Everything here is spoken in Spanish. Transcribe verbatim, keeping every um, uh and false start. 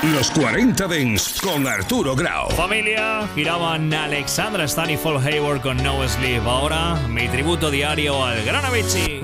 Los cuarenta Dance con Arturo Grau. Familia, giraban Alexandra Stan y Paul Hayward con No Sleep. Ahora, mi tributo diario al gran Avicii.